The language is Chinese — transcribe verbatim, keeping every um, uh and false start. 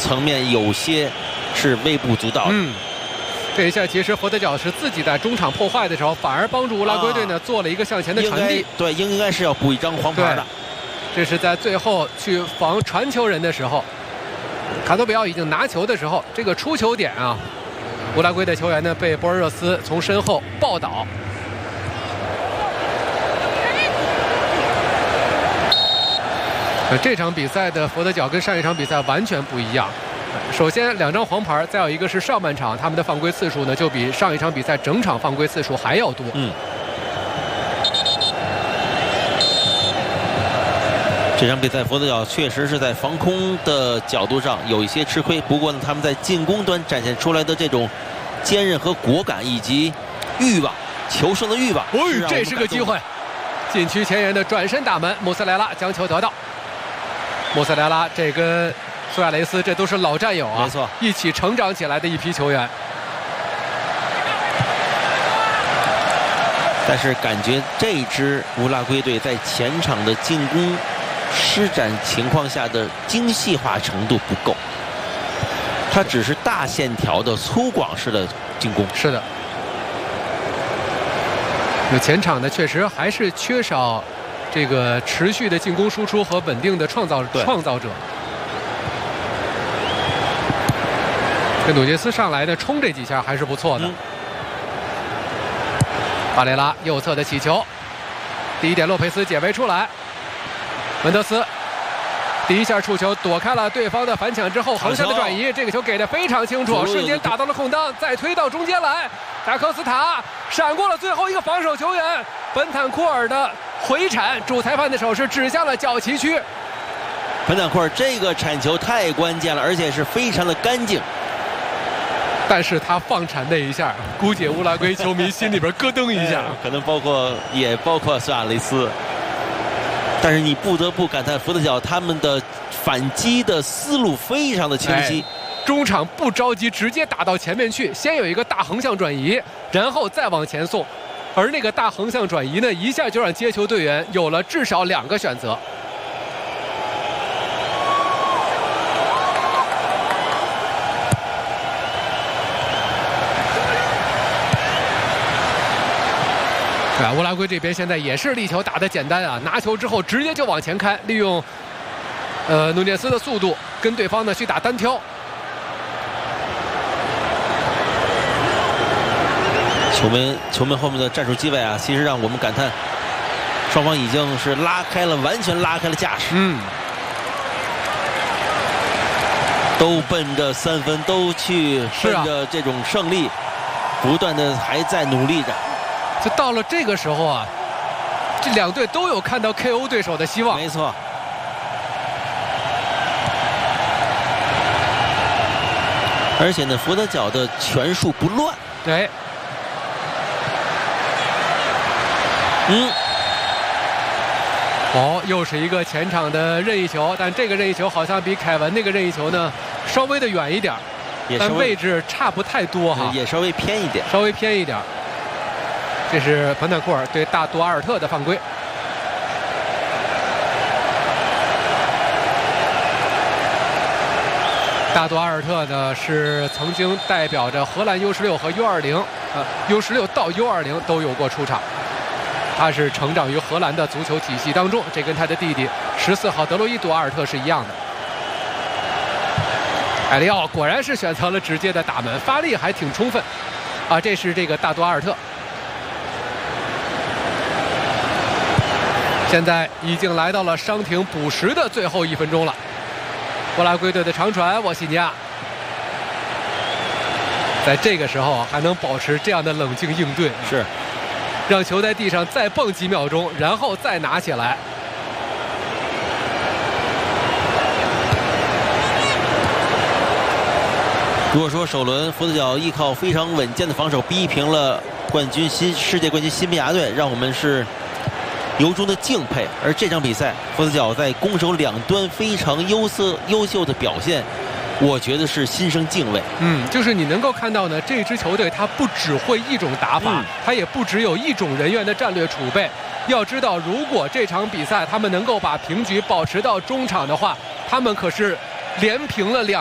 层面有些是微不足道的。 嗯，这一下其实佛得角是自己在中场破坏的时候，反而帮助乌拉圭队呢、啊、做了一个向前的传递。 对，应该是要补一张黄牌的。 这是在最后去防传球人的时候，卡托比奥已经拿球的时候，这个出球点啊，乌拉圭的球员呢被博尔热斯从身后抱倒。这场比赛的佛得角跟上一场比赛完全不一样。首先两张黄牌，再有一个是上半场他们的犯规次数呢，就比上一场比赛整场犯规次数还要多。 嗯，这场比赛佛得角确实是在防空的角度上有一些吃亏，不过呢，他们在进攻端展现出来的这种坚韧和果敢以及欲望、求胜的欲望。 哦，这是个机会！禁区前沿的转身打门，穆斯莱拉将球得到。穆斯莱拉这跟苏亚雷斯这都是老战友啊， 没错， 一起成长起来的一批球员。 但是感觉这支乌拉圭队在前场的进攻施展情况下的精细化程度不够，它只是大线条的粗犷式的进攻。 是的，那前场呢确实还是缺少这个持续的进攻输出和稳定的创造创造者。这努涅斯上来呢冲这几下还是不错的。嗯、巴雷拉右侧的起球，第一点洛佩斯解围出来，门德斯第一下触球躲开了对方的反抢之后横向的转移，这个球给的非常清楚，瞬间打到了空当，再推到中间来，达科斯塔闪过了最后一个防守球员，本坦库尔的回铲，主裁判的手是指向了角旗区。 本坦库尔这个铲球太关键了，而且是非常的干净。 但是他放铲那一下，估计乌拉圭球迷心里边咯噔一下， 可能包括也包括苏亚雷斯。但是你不得不感叹佛得角他们的反击的思路非常的清晰， 哎、中场不着急，直接打到前面去，先有一个大横向转移，然后再往前送，而那个大横向转移呢，一下就让接球队员有了至少两个选择。啊，乌拉圭这边现在也是力球打得简单啊，拿球之后直接就往前开，利用呃努涅斯的速度跟对方呢去打单挑。 球门球门后面的战术机位啊，其实让我们感叹，双方已经是拉开了，完全拉开了架势。 嗯， 都奔着三分，都去奔着这种胜利，不断的还在努力着。 就到了这个时候啊，这两队都有看到 K O 对手的希望。 没错。而且呢，佛得角的拳术不乱。 对。 嗯。 哦，又是一个前场的任意球，但这个任意球好像比凯文那个任意球呢稍微的远一点，但位置差不太多哈， 也稍微偏一点， 稍微偏一点。这是本坦库尔对大杜阿尔特的犯规。大杜阿尔特呢是曾经代表着荷兰 U 十六和 U 二零，呃 U 十六到 U 二零都有过出场。他是成长于荷兰的足球体系当中，这跟他的弟弟十四号德洛伊杜阿尔特是一样的。埃利奥果然是选择了直接的打门，发力还挺充分啊！这是这个大杜阿尔特。现在已经来到了伤停补时的最后一分钟了。乌拉圭队的长传沃西尼亚，在这个时候还能保持这样的冷静应对， 是让球在地上再蹦几秒钟，然后再拿起来。 如果说首轮佛得角依靠非常稳健的防守逼平了冠军新世界冠军西班牙队，让我们是由衷的敬佩。而这场比赛，佛得角在攻守两端非常优色优秀的表现，我觉得是心生敬畏。 嗯，就是你能够看到呢，这支球队它不只会一种打法，嗯、它也不只有一种人员的战略储备。要知道，如果这场比赛他们能够把平局保持到中场的话，他们可是连平了两